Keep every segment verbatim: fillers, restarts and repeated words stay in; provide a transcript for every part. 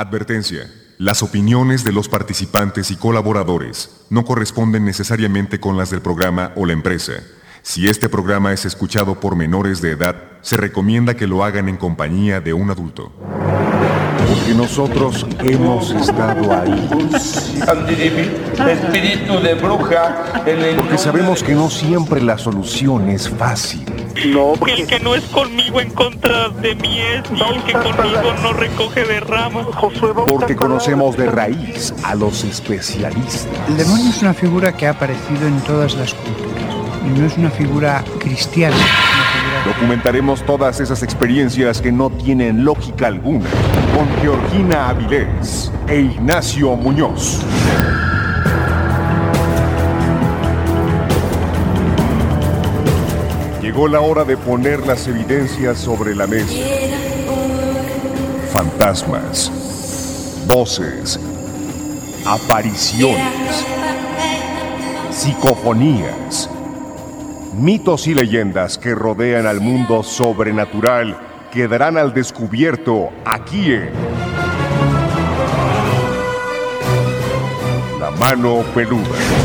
Advertencia. Las opiniones de los participantes y colaboradores no corresponden necesariamente con las del programa o la empresa. Si este programa es escuchado por menores de edad, se recomienda que lo hagan en compañía de un adulto. Porque nosotros hemos estado ahí. Espíritu de bruja. Porque sabemos que no siempre la solución es fácil. No, porque el que no es conmigo en contra de mí es, y el que conmigo no recoge de ramas. Porque conocemos de raíz a los especialistas. El demonio es una figura que ha aparecido en todas las culturas y no es una figura cristiana. Documentaremos todas esas experiencias que no tienen lógica alguna con Georgina Avilés e Ignacio Muñoz. Llegó la hora de poner las evidencias sobre la mesa. Fantasmas, voces, apariciones, psicofonías, mitos y leyendas que rodean al mundo sobrenatural quedarán al descubierto aquí en La Mano Peluda.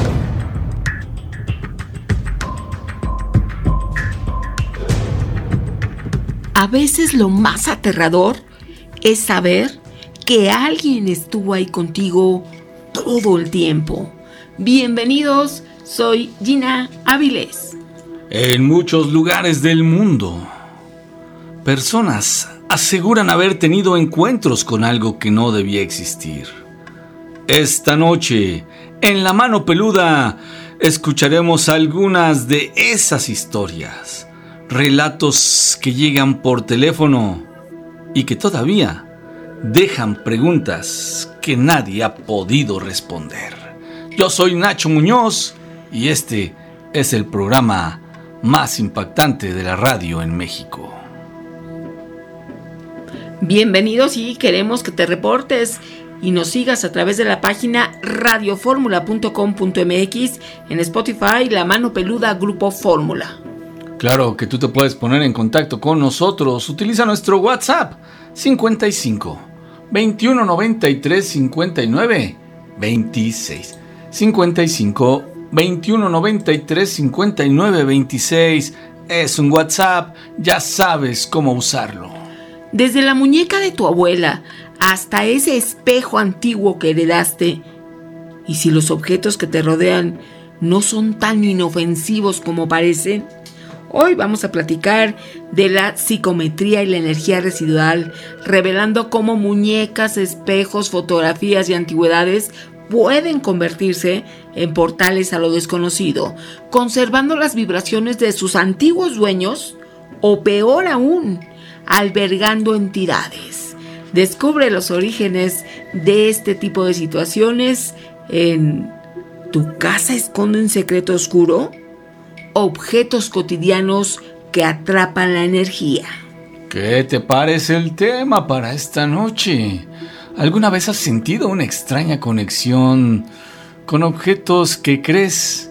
A veces lo más aterrador es saber que alguien estuvo ahí contigo todo el tiempo. Bienvenidos, soy Gina Avilés. En muchos lugares del mundo, personas aseguran haber tenido encuentros con algo que no debía existir. Esta noche, en La Mano Peluda, escucharemos algunas de esas historias, relatos que llegan por teléfono y que todavía dejan preguntas que nadie ha podido responder. Yo soy Nacho Muñoz y este es el programa más impactante de la radio en México. Bienvenidos y queremos que te reportes y nos sigas a través de la página radio fórmula punto com punto m x, en Spotify, La Mano Peluda Grupo Fórmula. Claro que tú te puedes poner en contacto con nosotros. Utiliza nuestro WhatsApp cincuenta y cinco, veintiuno noventa y tres, cincuenta y nueve, veintiséis. cincuenta y cinco, veintiuno noventa y tres, cincuenta y nueve, veintiséis. Es un WhatsApp, ya sabes cómo usarlo. Desde la muñeca de tu abuela hasta ese espejo antiguo que heredaste. Y si los objetos que te rodean no son tan inofensivos como parecen, hoy vamos a platicar de la psicometría y la energía residual, revelando cómo muñecas, espejos, fotografías y antigüedades pueden convertirse en portales a lo desconocido, conservando las vibraciones de sus antiguos dueños o, peor aún, albergando entidades. Descubre los orígenes de este tipo de situaciones en ¿Tu casa esconde un secreto oscuro? Objetos cotidianos que atrapan la energía. ¿Qué te parece el tema para esta noche? ¿Alguna vez has sentido una extraña conexión con objetos que crees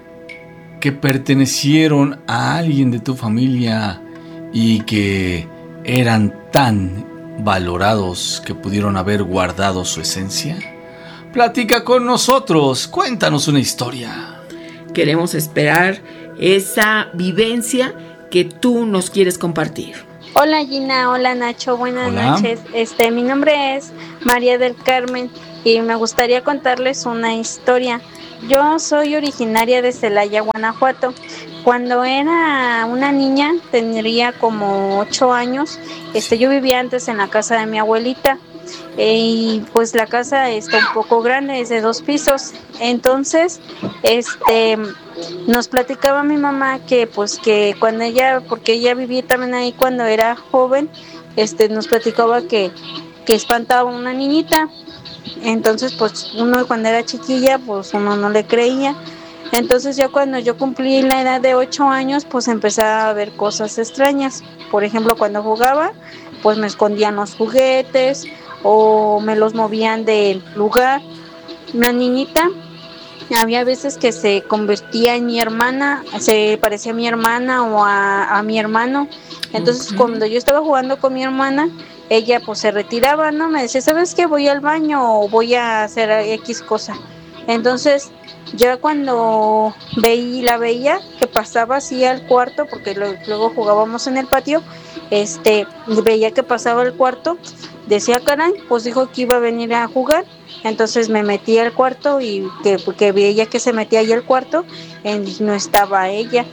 que pertenecieron a alguien de tu familia y que eran tan valorados que pudieron haber guardado su esencia? Platica con nosotros, cuéntanos una historia. Queremos esperar esa vivencia que tú nos quieres compartir. Hola Gina, hola Nacho, buenas Hola. noches. Este, mi nombre es María del Carmen y me gustaría contarles una historia. Yo soy originaria de Celaya, Guanajuato. Cuando era una niña, tendría como ocho años, este, yo vivía antes en la casa de mi abuelita. Eh, y pues la casa está un poco grande, es de dos pisos. Entonces, este, nos platicaba mi mamá que pues que cuando ella, porque ella vivía también ahí cuando era joven, este, nos platicaba que, que espantaba a una niñita. Entonces, pues uno cuando era chiquilla, pues uno no le creía. Entonces ya cuando yo cumplí la edad de ocho años, pues empezaba a ver cosas extrañas. Por ejemplo, cuando jugaba, pues me escondían los juguetes o me los movían del lugar. Una niñita, había veces que se convertía en mi hermana, se parecía a mi hermana o a, a mi hermano. Entonces, okay. Cuando yo estaba jugando con mi hermana, ella pues se retiraba, ¿no? Me decía, ¿sabes qué? Voy al baño o voy a hacer X cosa. Entonces, ya cuando veí, la veía que pasaba así al cuarto, porque lo, luego jugábamos en el patio, este, veía que pasaba al cuarto, decía, caray, pues dijo que iba a venir a jugar. Entonces me metí al cuarto y que, que veía que se metía ahí al cuarto y no estaba ella.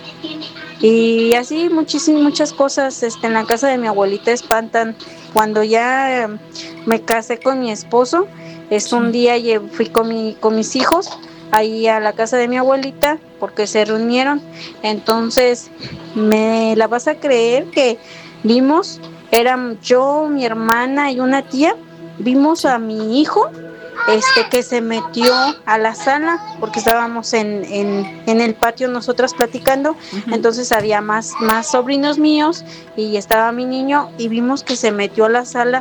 Y así muchísimas muchas cosas este, en la casa de mi abuelita espantan. Cuando ya eh, me casé con mi esposo, es un día fui con, mi, con mis hijos ahí a la casa de mi abuelita porque se reunieron. Entonces me la vas a creer que vimos, eran yo, mi hermana y una tía, vimos a mi hijo este que se metió a la sala porque estábamos en, en, en el patio nosotras platicando. Uh-huh. Entonces había más, más sobrinos míos y estaba mi niño y vimos que se metió a la sala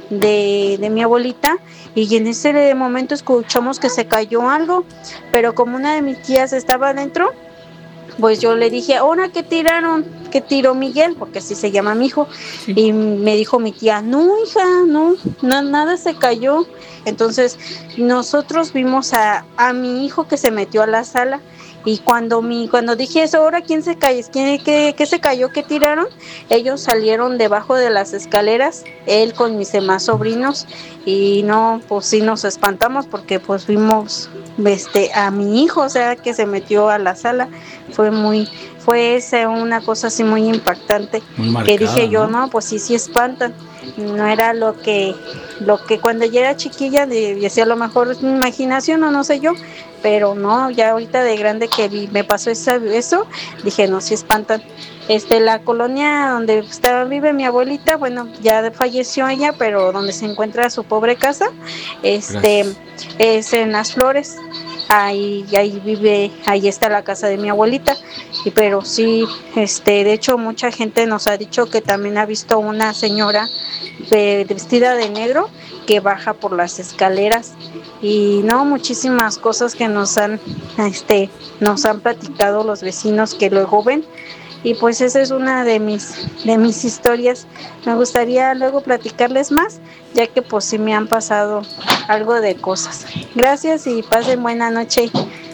de, de mi abuelita y en ese momento escuchamos que se cayó algo, pero como una de mis tías estaba adentro, pues yo le dije, ahora ¿qué tiraron? ¿Qué tiró Miguel? Porque así se llama mi hijo. Sí. Y me dijo mi tía, no hija, no, no, nada se cayó. Entonces nosotros vimos a, a mi hijo que se metió a la sala. Y cuando mi cuando dije eso, ahora quién se cayó, quién qué, qué se cayó, qué tiraron, ellos salieron debajo de las escaleras, él con mis demás sobrinos, y no, pues sí nos espantamos porque pues vimos este a mi hijo, o sea, que se metió a la sala. Fue muy, fue esa una cosa así muy impactante, muy marcada, que dije yo, no, pues sí, sí espantan. No era lo que, lo que cuando yo era chiquilla decía, a lo mejor es mi imaginación o no sé yo, pero no, ya ahorita de grande que vi, me pasó eso, eso, dije, no, sí espantan. Este, la colonia donde estaba, vive mi abuelita, bueno, ya falleció ella, pero donde se encuentra su pobre casa, este, Gracias. Es en Las Flores. Ahí, ahí vive, ahí está la casa de mi abuelita, y pero sí, este, de hecho mucha gente nos ha dicho que también ha visto una señora de, vestida de negro que baja por las escaleras, y no, muchísimas cosas que nos han, este, nos han platicado los vecinos que luego ven. Y pues esa es una de mis, de mis historias. Me gustaría luego platicarles más, ya que pues sí me han pasado algo de cosas. Gracias y pasen buena noche.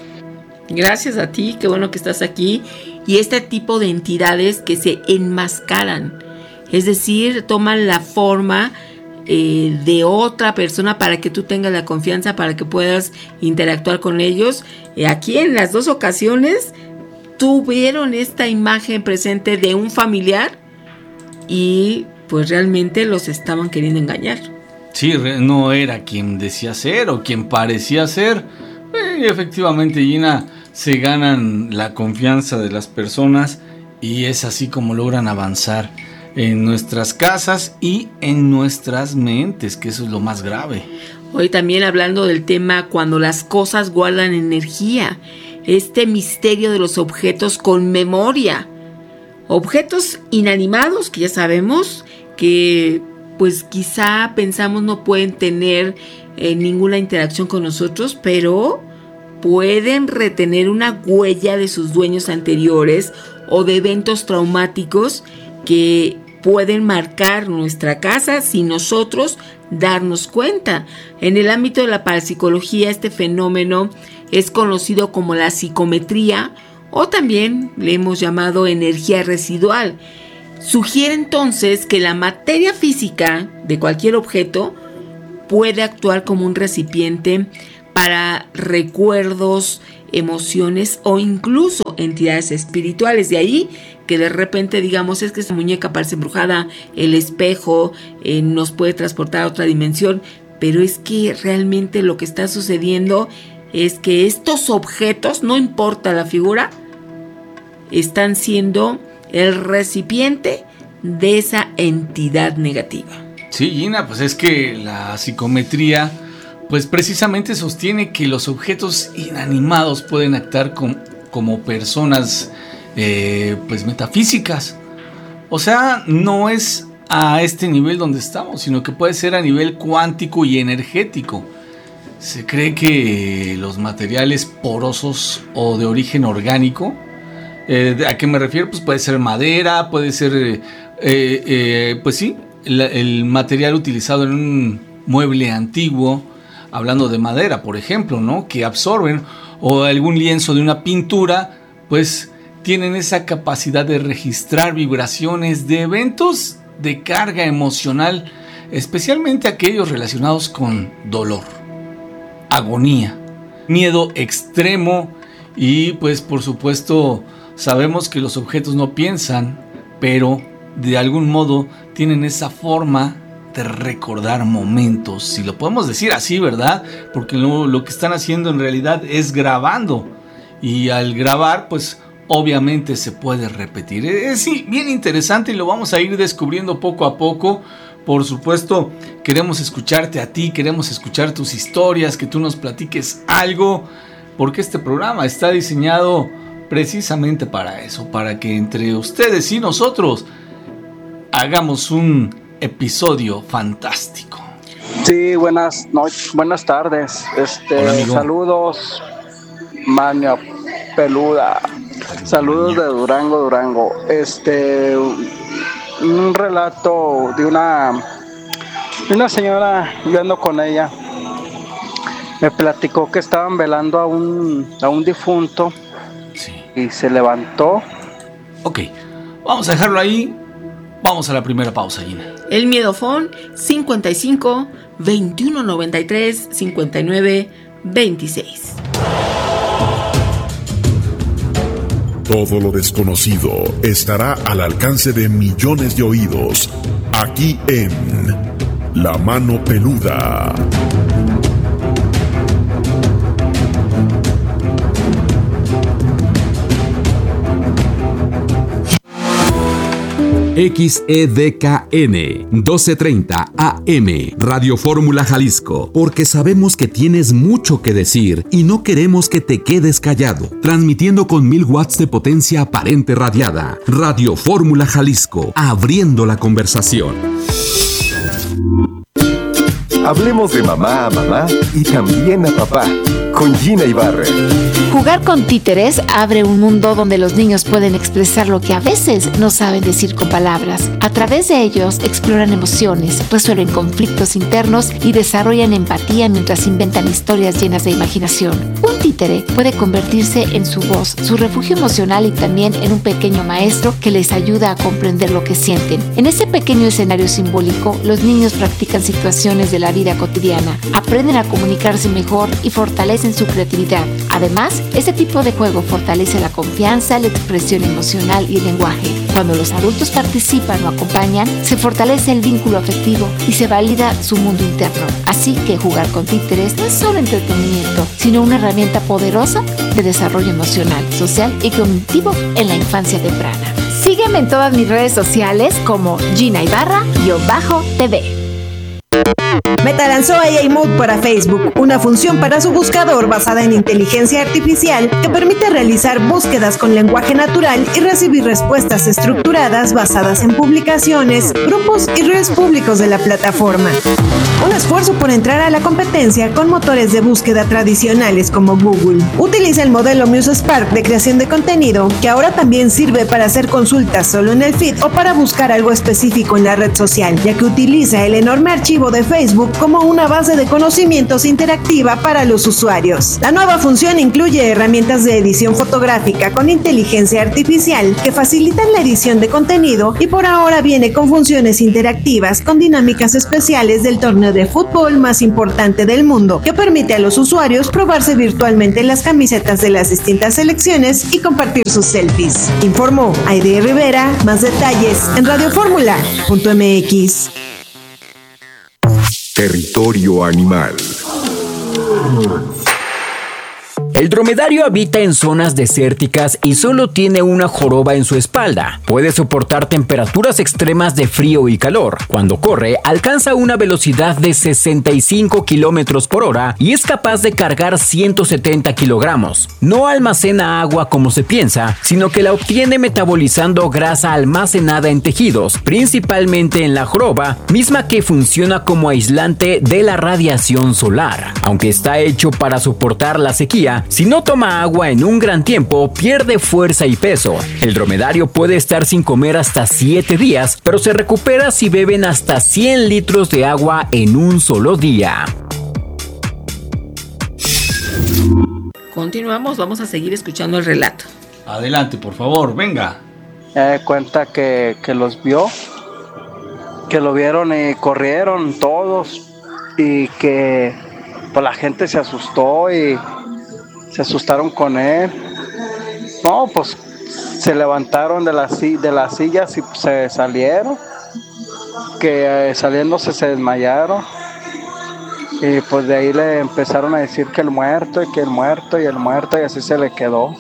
Gracias a ti, qué bueno que estás aquí. Y este tipo de entidades que se enmascaran, es decir, toman la forma eh, de otra persona para que tú tengas la confianza, para que puedas interactuar con ellos. Eh, aquí en las dos ocasiones tuvieron esta imagen presente de un familiar y pues realmente los estaban queriendo engañar. Sí, no era quien decía ser o quien parecía ser. Y efectivamente, Gina, se ganan la confianza de las personas y es así como logran avanzar en nuestras casas y en nuestras mentes, que eso es lo más grave. Hoy también hablando del tema cuando las cosas guardan energía, este misterio de los objetos con memoria, objetos inanimados que ya sabemos que pues quizá pensamos no pueden tener eh, ninguna interacción con nosotros, pero pueden retener una huella de sus dueños anteriores o de eventos traumáticos que pueden marcar nuestra casa sin nosotros darnos cuenta. En el ámbito de la parapsicología, este fenómeno es conocido como la psicometría o también le hemos llamado energía residual. Sugiere entonces que la materia física de cualquier objeto puede actuar como un recipiente para recuerdos, emociones o incluso entidades espirituales. De ahí que de repente digamos, es que esta muñeca parece embrujada, el espejo eh, nos puede transportar a otra dimensión, pero es que realmente lo que está sucediendo es que estos objetos, no importa la figura, están siendo el recipiente de esa entidad negativa. Sí, Gina, pues es que la psicometría pues precisamente sostiene que los objetos inanimados pueden actuar com- como personas eh, pues metafísicas. O sea, no es a este nivel donde estamos, sino que puede ser a nivel cuántico y energético. Se cree que los materiales porosos o de origen orgánico, eh, ¿a qué me refiero? Pues puede ser madera, puede ser, eh, eh, pues sí, el, el material utilizado en un mueble antiguo, hablando de madera, por ejemplo, ¿no? Que absorben, o algún lienzo de una pintura, pues tienen esa capacidad de registrar vibraciones de eventos de carga emocional, especialmente aquellos relacionados con dolor, agonía, miedo extremo y pues por supuesto sabemos que los objetos no piensan, pero de algún modo tienen esa forma de recordar momentos, si lo podemos decir así, ¿verdad? Porque lo, lo que están haciendo en realidad es grabando, y al grabar pues obviamente se puede repetir. Es bien interesante y lo vamos a ir descubriendo poco a poco. Por supuesto, queremos escucharte a ti, queremos escuchar tus historias, que tú nos platiques algo, porque este programa está diseñado precisamente para eso, para que entre ustedes y nosotros hagamos un episodio fantástico. Sí, buenas noches, buenas tardes. Este, Hola, saludos, Mania Peluda. Saludos de Durango, Durango. Este, un relato de una, de una señora, yo ando con ella. Me platicó que estaban velando a un, a un difunto. Sí. Y se levantó. Ok, vamos a dejarlo ahí. Vamos a la primera pausa, Gina. El Miedofón cincuenta y cinco, veintiuno noventa y tres, cincuenta y nueve, veintiséis. Todo lo desconocido estará al alcance de millones de oídos, aquí en La Mano Peluda. X E D K N doce treinta A M Radio Fórmula Jalisco, porque sabemos que tienes mucho que decir y no queremos que te quedes callado. Transmitiendo con mil watts de potencia aparente radiada. Radio Fórmula Jalisco, abriendo la conversación. Hablemos de mamá a mamá y también a papá, con Gina Ibarra. Jugar con títeres abre un mundo donde los niños pueden expresar lo que a veces no saben decir con palabras. A través de ellos exploran emociones, resuelven conflictos internos y desarrollan empatía mientras inventan historias llenas de imaginación. Un títere puede convertirse en su voz, su refugio emocional y también en un pequeño maestro que les ayuda a comprender lo que sienten. En ese pequeño escenario simbólico, los niños practican situaciones de la vida cotidiana, aprenden a comunicarse mejor y fortalecen su creatividad. Además, este tipo de juego fortalece la confianza, la expresión emocional y el lenguaje. Cuando los adultos participan o acompañan, se fortalece el vínculo afectivo y se valida su mundo interno. Así que jugar con títeres no es solo entretenimiento, sino una herramienta poderosa de desarrollo emocional, social y cognitivo en la infancia temprana. Sígueme en todas mis redes sociales como Gina Ibarra-T V. Meta lanzó A I Mode para Facebook, una función para su buscador basada en inteligencia artificial que permite realizar búsquedas con lenguaje natural y recibir respuestas estructuradas basadas en publicaciones, grupos y redes públicos de la plataforma. Un esfuerzo por entrar a la competencia con motores de búsqueda tradicionales como Google. Utiliza el modelo MuseSpark de creación de contenido, que ahora también sirve para hacer consultas solo en el feed o para buscar algo específico en la red social, ya que utiliza el enorme archivo de Facebook como una base de conocimientos interactiva para los usuarios. La nueva función incluye herramientas de edición fotográfica con inteligencia artificial que facilitan la edición de contenido y por ahora viene con funciones interactivas con dinámicas especiales del torneo de fútbol más importante del mundo, que permite a los usuarios probarse virtualmente las camisetas de las distintas selecciones y compartir sus selfies. Informó Aide Rivera. Más detalles en radio fórmula punto m x. Territorio animal. El dromedario habita en zonas desérticas y solo tiene una joroba en su espalda. Puede soportar temperaturas extremas de frío y calor. Cuando corre, alcanza una velocidad de sesenta y cinco kilómetros por hora y es capaz de cargar ciento setenta kilogramos. No almacena agua como se piensa, sino que la obtiene metabolizando grasa almacenada en tejidos, principalmente en la joroba, misma que funciona como aislante de la radiación solar. Aunque está hecho para soportar la sequía, Si no toma agua en un gran tiempo, pierde fuerza y peso. El dromedario puede estar sin comer hasta siete días, pero se recupera si beben hasta cien litros de agua en un solo día. Continuamos, vamos a seguir escuchando el relato. Adelante, por favor, venga. Me di cuenta que, que los vio, que lo vieron y corrieron todos, y que pues, la gente se asustó y se asustaron con él. No, pues se levantaron de las, de las sillas y se salieron, que eh, saliéndose se desmayaron. Y pues de ahí le empezaron a decir que el muerto y que el muerto y el muerto, y así se le quedó.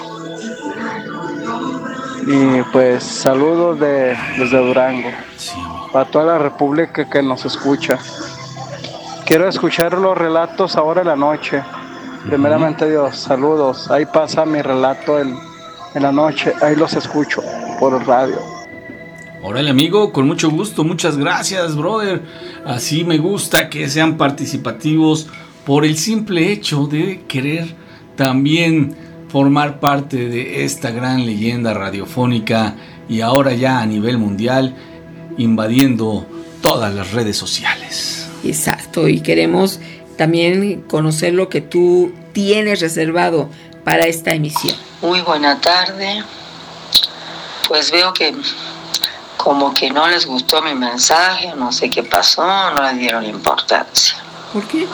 Y pues saludos de, desde Durango, sí, para toda la república que nos escucha. Quiero escuchar los relatos ahora en la noche. Primeramente Dios, saludos. Ahí pasa mi relato en, en la noche, ahí los escucho por el radio. Órale, amigo, con mucho gusto, muchas gracias, brother. Así me gusta que sean participativos por el simple hecho de querer también formar parte de esta gran leyenda radiofónica y ahora ya a nivel mundial invadiendo todas las redes sociales. Exacto, y queremos también conocer lo que tú tienes reservado para esta emisión. Muy buena tarde. Pues veo que como que no les gustó mi mensaje, no sé qué pasó, no le dieron importancia. ¿Por qué?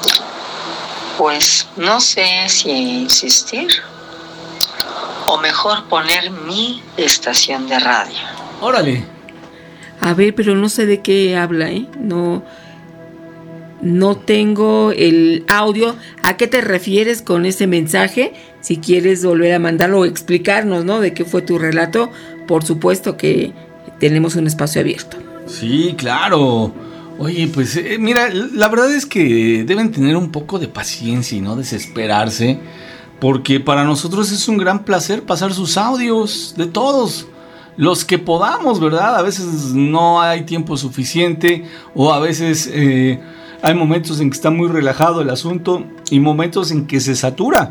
Pues no sé si insistir o mejor poner mi estación de radio. Órale. A ver, pero no sé de qué habla, ¿eh? No, no tengo el audio. ¿A qué te refieres con ese mensaje? Si quieres volver a mandarlo o explicarnos, ¿no? De qué fue tu relato, por supuesto que tenemos un espacio abierto. Sí, claro. Oye, pues eh, mira, la verdad es que deben tener un poco de paciencia y no desesperarse, porque para nosotros es un gran placer pasar sus audios, de todos los que podamos, ¿verdad? A veces no hay tiempo suficiente, o a veces eh, hay momentos en que está muy relajado el asunto y momentos en que se satura.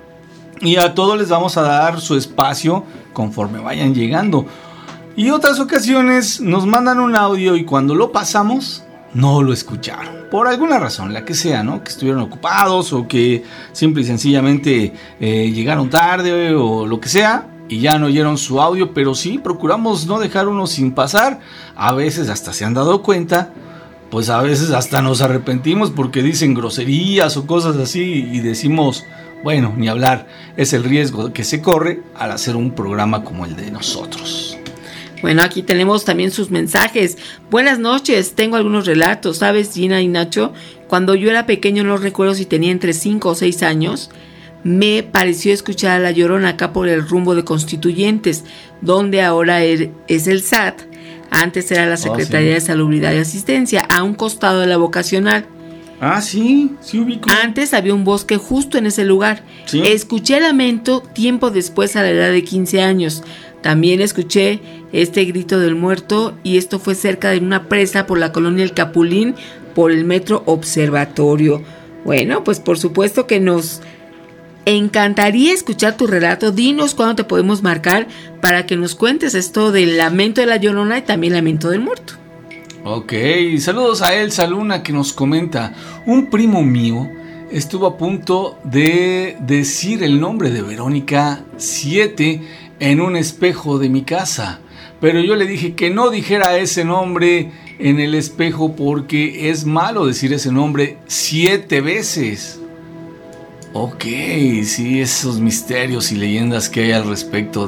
Y a todos les vamos a dar su espacio conforme vayan llegando. Y otras ocasiones nos mandan un audio y cuando lo pasamos no lo escucharon. Por alguna razón, la que sea, ¿no? Que estuvieron ocupados o que simple y sencillamente eh, llegaron tarde o lo que sea y ya no oyeron su audio. Pero sí, procuramos no dejar uno sin pasar. A veces hasta se han dado cuenta. Pues a veces hasta nos arrepentimos porque dicen groserías o cosas así y decimos, bueno, ni hablar. Es el riesgo que se corre al hacer un programa como el de nosotros. Bueno, aquí tenemos también sus mensajes. Buenas noches, tengo algunos relatos. ¿Sabes, Gina y Nacho? Cuando yo era pequeño, no recuerdo si tenía entre cinco o seis años, me pareció escuchar a La Llorona acá por el rumbo de Constituyentes, donde ahora es el S A T. Antes era la Secretaría oh, sí. de Salubridad y Asistencia, a un costado de la vocacional. Ah, sí, sí ubico. Antes había un bosque justo en ese lugar. ¿Sí? Escuché lamento tiempo después a la edad de quince años. También escuché este grito del muerto y esto fue cerca de una presa por la colonia El Capulín, por el metro Observatorio. Bueno, pues por supuesto que nos encantaría escuchar tu relato. Dinos cuándo te podemos marcar para que nos cuentes esto del lamento de La Llorona y también lamento del muerto. Ok, saludos a Elsa Luna que nos comenta: un primo mío estuvo a punto de decir el nombre de Verónica siete en un espejo de mi casa, pero yo le dije que no dijera ese nombre en el espejo porque es malo decir ese nombre siete veces. Ok, sí, esos misterios y leyendas que hay al respecto